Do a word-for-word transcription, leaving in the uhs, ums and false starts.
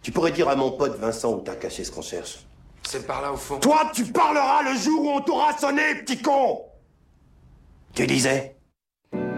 Tu pourrais dire à mon pote Vincent où t'as caché ce qu'on cherche. C'est par là au fond. Toi, tu parleras le jour où on t'aura sonné, petit con! Tu disais?